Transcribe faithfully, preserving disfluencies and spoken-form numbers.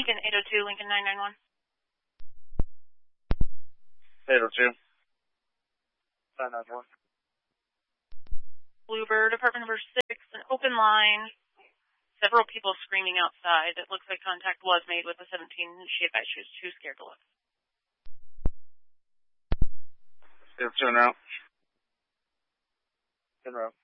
Lincoln eight oh two, Lincoln nine nine one. eight oh two. nine nine one. Bluebird, apartment number six, an open line. Several people screaming outside. It looks like contact was made with the seventeen. She advised she was too scared to look. It's in route. In route.